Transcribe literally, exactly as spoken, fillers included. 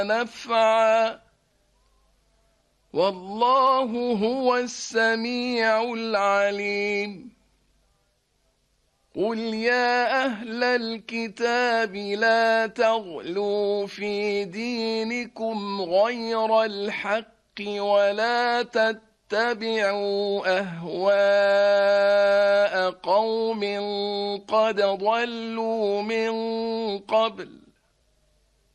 نفعا والله هو السميع العليم قل يا أهل الكتاب لا تغلوا في دينكم غير الحق ولا تتبعوا أهواء قوم قد ضلوا من قبل